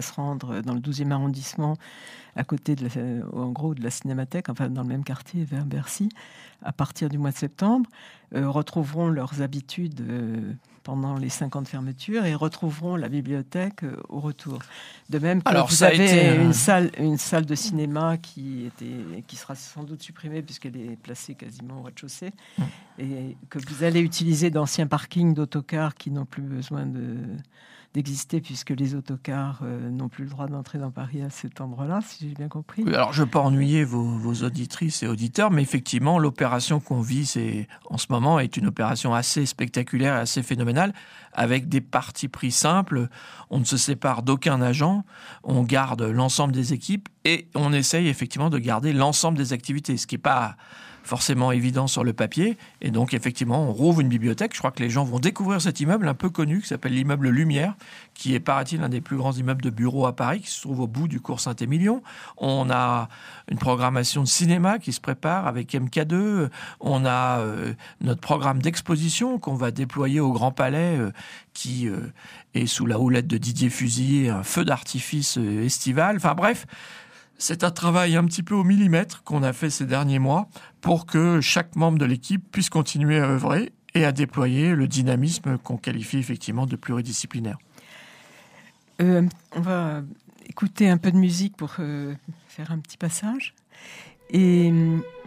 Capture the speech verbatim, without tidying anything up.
se rendre dans le douzième arrondissement, à côté de la, en gros, de la Cinémathèque, enfin dans le même quartier, vers Bercy, à partir du mois de septembre, euh, retrouveront leurs habitudes euh, pendant les cinq ans de fermeture et retrouveront la bibliothèque euh, au retour. De même que Alors, vous ça a avez été, une, euh, salle, une salle de cinéma qui, était, qui sera sans doute supprimée puisqu'elle est placée quasiment au rez-de-chaussée et que vous allez utiliser d'anciens parkings d'autocars qui n'ont plus besoin de... d'exister puisque les autocars euh, n'ont plus le droit d'entrer dans Paris à cet endroit-là, si j'ai bien compris. Oui, alors je ne veux pas ennuyer vos, vos auditrices et auditeurs, mais effectivement, l'opération qu'on vit c'est, en ce moment est une opération assez spectaculaire et assez phénoménale, avec des partis pris simples. On ne se sépare d'aucun agent, on garde l'ensemble des équipes et on essaye effectivement de garder l'ensemble des activités, ce qui n'est pas forcément évident sur le papier. Et donc, effectivement, on rouvre une bibliothèque. Je crois que les gens vont découvrir cet immeuble un peu connu qui s'appelle l'immeuble Lumière, qui est, paraît-il, un des plus grands immeubles de bureaux à Paris, qui se trouve au bout du cours Saint-Émilion. On a une programmation de cinéma qui se prépare avec M K deux. On a euh, notre programme d'exposition qu'on va déployer au Grand Palais, euh, qui euh, est sous la houlette de Didier Fusilier, un feu d'artifice euh, estival. Enfin bref, c'est un travail un petit peu au millimètre qu'on a fait ces derniers mois pour que chaque membre de l'équipe puisse continuer à œuvrer et à déployer le dynamisme qu'on qualifie effectivement de pluridisciplinaire. Euh, on va écouter un peu de musique pour euh, faire un petit passage. Et